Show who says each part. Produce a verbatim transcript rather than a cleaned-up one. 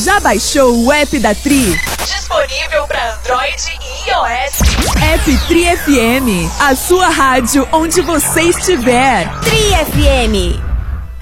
Speaker 1: Já baixou o app da Tri?
Speaker 2: Disponível para Android e iOS.
Speaker 1: App Tri F M, a sua rádio onde você estiver.
Speaker 3: Tri F M.